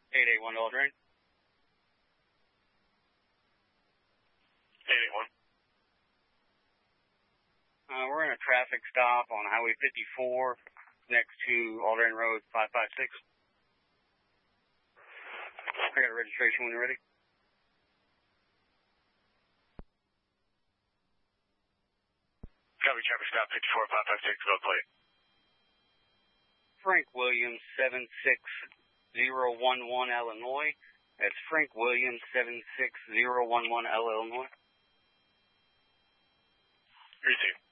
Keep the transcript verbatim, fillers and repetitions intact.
eight eight one Aldrin. eight eight one. Uh, we're in a traffic stop on Highway fifty-four next to Aldrin Road five five six. I got a registration when you're ready. Copy, traffic stop fifty-four five five six, go plate. Frank Williams, seven six zero one one Illinois. That's Frank Williams, seven six zero one one Illinois. Receive.